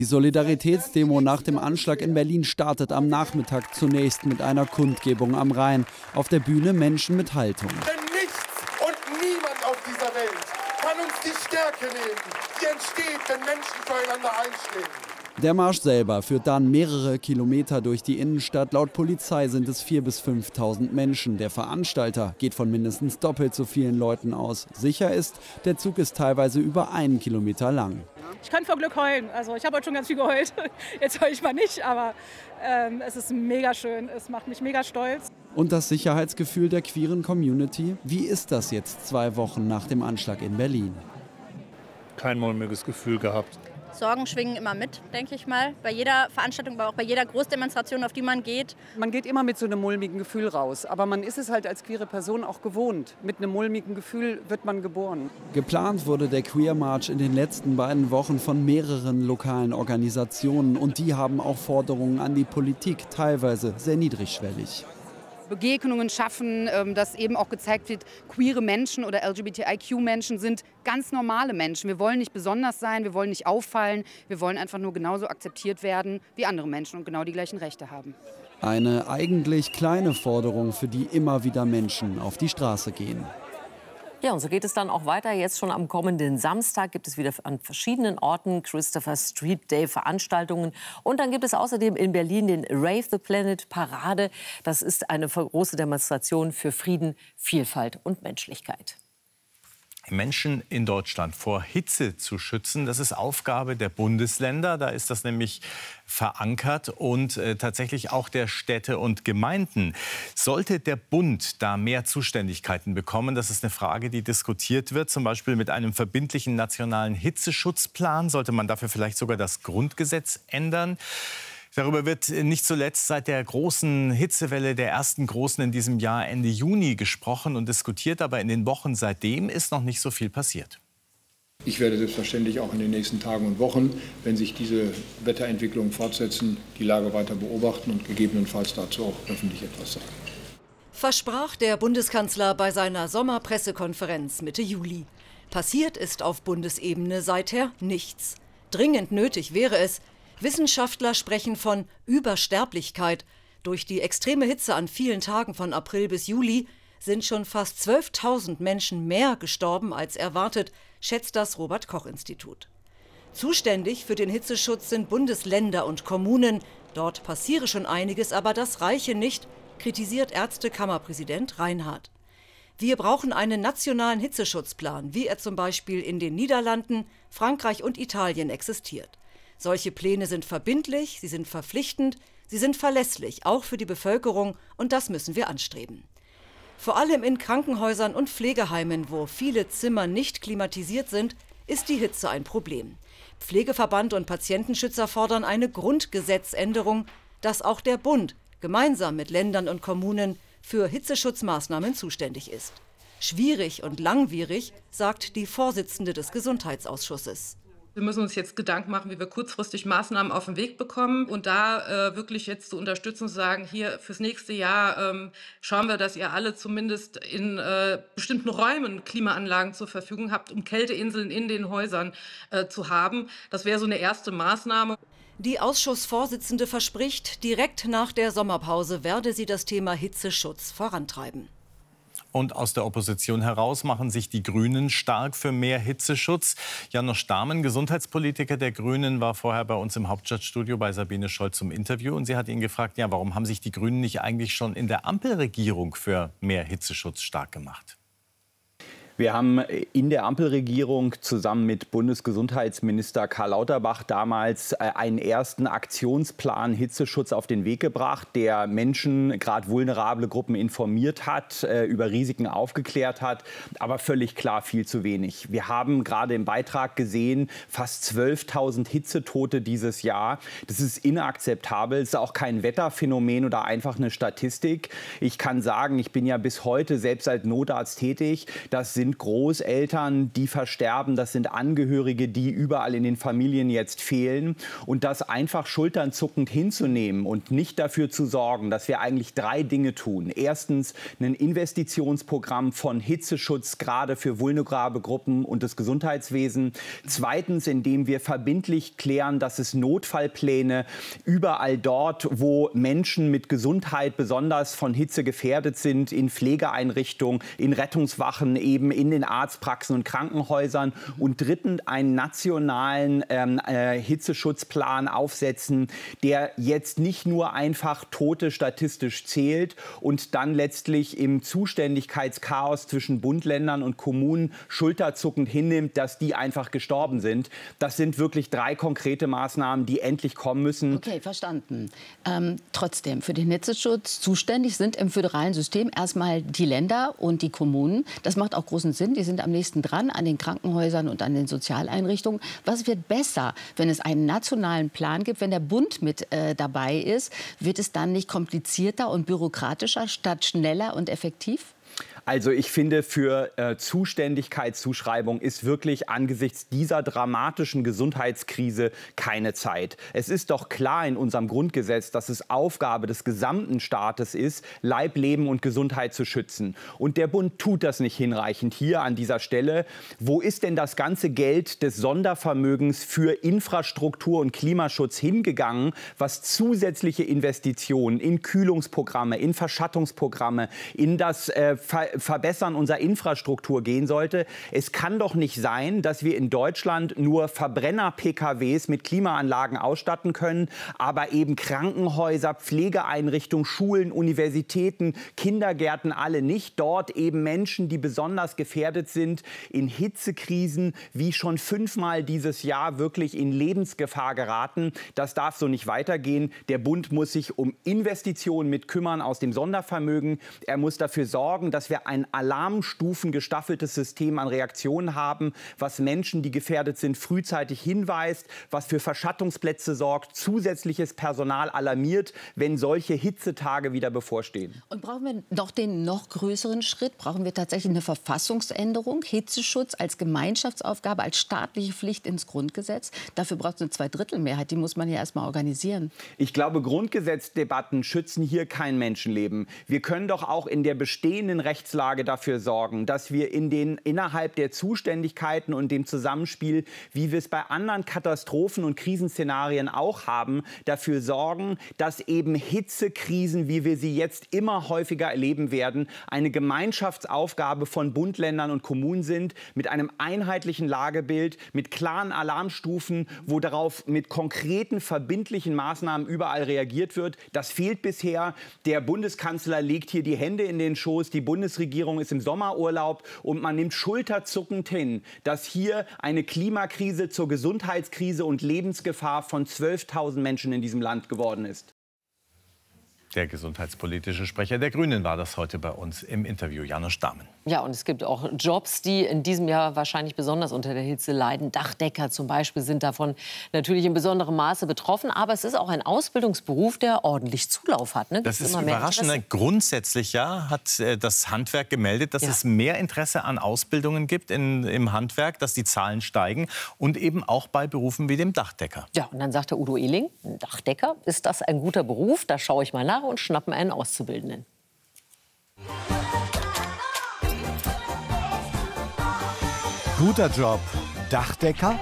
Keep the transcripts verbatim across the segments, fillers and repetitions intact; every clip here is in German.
Die Solidaritätsdemo nach dem Anschlag in Berlin startet am Nachmittag zunächst mit einer Kundgebung am Rhein. Auf der Bühne Menschen mit Haltung. Denn nichts und niemand auf dieser Welt kann uns die Stärke nehmen, die entsteht, wenn Menschen füreinander einstehen. Der Marsch selber führt dann mehrere Kilometer durch die Innenstadt. Laut Polizei sind es viertausend bis fünftausend Menschen. Der Veranstalter geht von mindestens doppelt so vielen Leuten aus. Sicher ist, der Zug ist teilweise über einen Kilometer lang. Ich kann vor Glück heulen. Also ich habe heute schon ganz viel geheult. Jetzt heule ich mal nicht, aber ähm, es ist mega schön. Es macht mich mega stolz. Und das Sicherheitsgefühl der queeren Community? Wie ist das jetzt zwei Wochen nach dem Anschlag in Berlin? Kein mulmiges Gefühl gehabt. Sorgen schwingen immer mit, denke ich mal. Bei jeder Veranstaltung, aber auch bei jeder Großdemonstration, auf die man geht. Man geht immer mit so einem mulmigen Gefühl raus. Aber man ist es halt als queere Person auch gewohnt. Mit einem mulmigen Gefühl wird man geboren. Geplant wurde der Queer March in den letzten beiden Wochen von mehreren lokalen Organisationen. Und die haben auch Forderungen an die Politik, teilweise sehr niedrigschwellig. Begegnungen schaffen, dass eben auch gezeigt wird, queere Menschen oder L G B T I Q-Menschen sind ganz normale Menschen. Wir wollen nicht besonders sein, wir wollen nicht auffallen, wir wollen einfach nur genauso akzeptiert werden wie andere Menschen und genau die gleichen Rechte haben. Eine eigentlich kleine Forderung, für die immer wieder Menschen auf die Straße gehen. Ja, und so geht es dann auch weiter. Jetzt schon am kommenden Samstag gibt es wieder an verschiedenen Orten Christopher Street Day Veranstaltungen. Und dann gibt es außerdem in Berlin den Rave the Planet Parade. Das ist eine große Demonstration für Frieden, Vielfalt und Menschlichkeit. Menschen in Deutschland vor Hitze zu schützen, das ist Aufgabe der Bundesländer. Da ist das nämlich verankert und äh, tatsächlich auch der Städte und Gemeinden. Sollte der Bund da mehr Zuständigkeiten bekommen? Das ist eine Frage, die diskutiert wird. Zum Beispiel mit einem verbindlichen nationalen Hitzeschutzplan. Sollte man dafür vielleicht sogar das Grundgesetz ändern? Darüber wird nicht zuletzt seit der großen Hitzewelle, der ersten großen in diesem Jahr, Ende Juni gesprochen und diskutiert. Aber in den Wochen seitdem ist noch nicht so viel passiert. Ich werde selbstverständlich auch in den nächsten Tagen und Wochen, wenn sich diese Wetterentwicklungen fortsetzen, die Lage weiter beobachten und gegebenenfalls dazu auch öffentlich etwas sagen. Versprach der Bundeskanzler bei seiner Sommerpressekonferenz Mitte Juli. Passiert ist auf Bundesebene seither nichts. Dringend nötig wäre es. Wissenschaftler sprechen von Übersterblichkeit. Durch die extreme Hitze an vielen Tagen von April bis Juli sind schon fast zwölftausend Menschen mehr gestorben als erwartet, schätzt das Robert-Koch-Institut. Zuständig für den Hitzeschutz sind Bundesländer und Kommunen. Dort passiere schon einiges, aber das reiche nicht, kritisiert Ärztekammerpräsident Reinhardt. Wir brauchen einen nationalen Hitzeschutzplan, wie er zum Beispiel in den Niederlanden, Frankreich und Italien existiert. Solche Pläne sind verbindlich, sie sind verpflichtend, sie sind verlässlich, auch für die Bevölkerung, und das müssen wir anstreben. Vor allem in Krankenhäusern und Pflegeheimen, wo viele Zimmer nicht klimatisiert sind, ist die Hitze ein Problem. Pflegeverband und Patientenschützer fordern eine Grundgesetzänderung, dass auch der Bund gemeinsam mit Ländern und Kommunen für Hitzeschutzmaßnahmen zuständig ist. Schwierig und langwierig, sagt die Vorsitzende des Gesundheitsausschusses. Wir müssen uns jetzt Gedanken machen, wie wir kurzfristig Maßnahmen auf den Weg bekommen und da äh, wirklich jetzt zu unterstützen und zu sagen, hier fürs nächste Jahr ähm, schauen wir, dass ihr alle zumindest in äh, bestimmten Räumen Klimaanlagen zur Verfügung habt, um Kälteinseln in den Häusern äh, zu haben. Das wäre so eine erste Maßnahme. Die Ausschussvorsitzende verspricht, direkt nach der Sommerpause werde sie das Thema Hitzeschutz vorantreiben. Und aus der Opposition heraus machen sich die Grünen stark für mehr Hitzeschutz. Janosch Stamen, Gesundheitspolitiker der Grünen, war vorher bei uns im Hauptstadtstudio bei Sabine Scholz zum Interview. Und sie hat ihn gefragt, ja, warum haben sich die Grünen nicht eigentlich schon in der Ampelregierung für mehr Hitzeschutz stark gemacht? Wir haben in der Ampelregierung zusammen mit Bundesgesundheitsminister Karl Lauterbach damals einen ersten Aktionsplan Hitzeschutz auf den Weg gebracht, der Menschen, gerade vulnerable Gruppen, informiert hat, über Risiken aufgeklärt hat, aber völlig klar viel zu wenig. Wir haben gerade im Beitrag gesehen, fast zwölftausend Hitzetote dieses Jahr. Das ist inakzeptabel, es ist auch kein Wetterphänomen oder einfach eine Statistik. Ich kann sagen, ich bin ja bis heute selbst als Notarzt tätig, das sind sind Großeltern, die versterben, das sind Angehörige, die überall in den Familien jetzt fehlen. Und das einfach schulternzuckend hinzunehmen und nicht dafür zu sorgen, dass wir eigentlich drei Dinge tun. Erstens ein Investitionsprogramm von Hitzeschutz, gerade für vulnerable Gruppen und das Gesundheitswesen. Zweitens, indem wir verbindlich klären, dass es Notfallpläne überall dort, wo Menschen mit Gesundheit besonders von Hitze gefährdet sind, in Pflegeeinrichtungen, in Rettungswachen, eben in den Arztpraxen und Krankenhäusern. Und drittens, einen nationalen ähm, äh, Hitzeschutzplan aufsetzen, der jetzt nicht nur einfach Tote statistisch zählt und dann letztlich im Zuständigkeitschaos zwischen Bund, Ländern und Kommunen schulterzuckend hinnimmt, dass die einfach gestorben sind. Das sind wirklich drei konkrete Maßnahmen, die endlich kommen müssen. Okay, verstanden. Ähm, trotzdem, für den Hitzeschutz zuständig sind im föderalen System erstmal die Länder und die Kommunen. Das macht auch großen Sinn. Die sind am nächsten dran an den Krankenhäusern und an den Sozialeinrichtungen. Was wird besser, wenn es einen nationalen Plan gibt, wenn der Bund mit äh, dabei ist? Wird es dann nicht komplizierter und bürokratischer statt schneller und effektiv? Also ich finde, für äh, Zuständigkeitszuschreibung ist wirklich angesichts dieser dramatischen Gesundheitskrise keine Zeit. Es ist doch klar in unserem Grundgesetz, dass es Aufgabe des gesamten Staates ist, Leib, Leben und Gesundheit zu schützen. Und der Bund tut das nicht hinreichend hier an dieser Stelle. Wo ist denn das ganze Geld des Sondervermögens für Infrastruktur und Klimaschutz hingegangen, was zusätzliche Investitionen in Kühlungsprogramme, in Verschattungsprogramme, in das äh, Ver Verbessern unserer Infrastruktur gehen sollte? Es kann doch nicht sein, dass wir in Deutschland nur Verbrenner-P K Ws mit Klimaanlagen ausstatten können, aber eben Krankenhäuser, Pflegeeinrichtungen, Schulen, Universitäten, Kindergärten alle nicht. Dort eben Menschen, die besonders gefährdet sind, in Hitzekrisen wie schon fünfmal dieses Jahr wirklich in Lebensgefahr geraten. Das darf so nicht weitergehen. Der Bund muss sich um Investitionen mit kümmern aus dem Sondervermögen. Er muss dafür sorgen, dass wir ein alarmstufengestaffeltes System an Reaktionen haben, was Menschen, die gefährdet sind, frühzeitig hinweist, was für Verschattungsplätze sorgt, zusätzliches Personal alarmiert, wenn solche Hitzetage wieder bevorstehen. Und brauchen wir noch den noch größeren Schritt? Brauchen wir tatsächlich eine Verfassungsänderung, Hitzeschutz als Gemeinschaftsaufgabe, als staatliche Pflicht ins Grundgesetz? Dafür braucht es eine Zweidrittelmehrheit, die muss man ja erst mal organisieren. Ich glaube, Grundgesetzdebatten schützen hier kein Menschenleben. Wir können doch auch in der bestehenden Rechtslage dafür sorgen, dass wir in den, innerhalb der Zuständigkeiten und dem Zusammenspiel, wie wir es bei anderen Katastrophen- und Krisenszenarien auch haben, dafür sorgen, dass eben Hitzekrisen, wie wir sie jetzt immer häufiger erleben werden, eine Gemeinschaftsaufgabe von Bund, Ländern und Kommunen sind, mit einem einheitlichen Lagebild, mit klaren Alarmstufen, wo darauf mit konkreten, verbindlichen Maßnahmen überall reagiert wird. Das fehlt bisher. Der Bundeskanzler legt hier die Hände in den Schoß, die Bundesregierung Regierung ist im Sommerurlaub und man nimmt schulterzuckend hin, dass hier eine Klimakrise zur Gesundheitskrise und Lebensgefahr von zwölftausend Menschen in diesem Land geworden ist. Der gesundheitspolitische Sprecher der Grünen war das heute bei uns im Interview, Janusz Dahmen. Ja, und es gibt auch Jobs, die in diesem Jahr wahrscheinlich besonders unter der Hitze leiden. Dachdecker zum Beispiel sind davon natürlich in besonderem Maße betroffen. Aber es ist auch ein Ausbildungsberuf, der ordentlich Zulauf hat. Ne? Das ist überraschend. Grundsätzlich ja, hat äh, das Handwerk gemeldet, dass ja. es mehr Interesse an Ausbildungen gibt in, im Handwerk, dass die Zahlen steigen. Und eben auch bei Berufen wie dem Dachdecker. Ja, und dann sagt der Udo Ehling, ein Dachdecker, ist das ein guter Beruf? Da schaue ich mal nach und schnappen einen Auszubildenden. Guter Job. Dachdecker?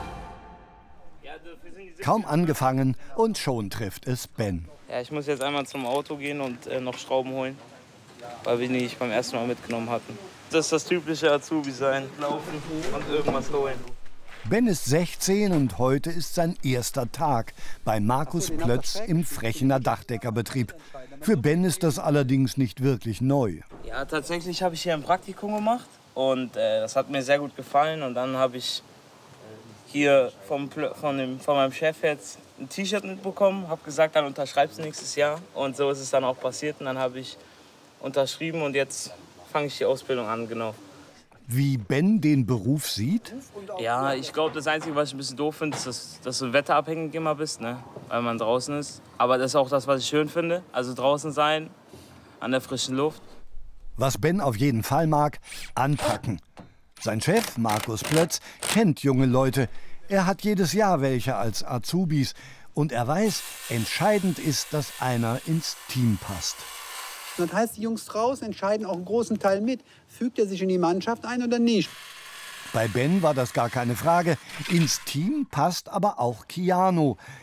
Kaum angefangen und schon trifft es Ben. Ja, ich muss jetzt einmal zum Auto gehen und äh, noch Schrauben holen, weil wir die nicht beim ersten Mal mitgenommen hatten. Das ist das typische Azubi sein. Laufen und irgendwas holen. Ben ist sechzehn und heute ist sein erster Tag bei Markus Plötz im Frechener Dachdeckerbetrieb. Für Ben ist das allerdings nicht wirklich neu. Ja, tatsächlich habe ich hier ein Praktikum gemacht und äh, das hat mir sehr gut gefallen. Und dann habe ich hier vom, von, dem, von meinem Chef jetzt ein T-Shirt mitbekommen, habe gesagt, dann unterschreibst du nächstes Jahr. Und so ist es dann auch passiert und dann habe ich unterschrieben und jetzt fange ich die Ausbildung an, genau. Wie Ben den Beruf sieht? Ja, ich glaube, das Einzige, was ich ein bisschen doof finde, ist, dass, dass du wetterabhängig immer bist, ne? Weil man draußen ist. Aber das ist auch das, was ich schön finde. Also draußen sein, an der frischen Luft. Was Ben auf jeden Fall mag, anpacken. Sein Chef, Markus Plötz, kennt junge Leute. Er hat jedes Jahr welche als Azubis. Und er weiß, entscheidend ist, dass einer ins Team passt. Das heißt, die Jungs draußen entscheiden auch einen großen Teil mit. Fügt er sich in die Mannschaft ein oder nicht? Bei Ben war das gar keine Frage. Ins Team passt aber auch Keanu.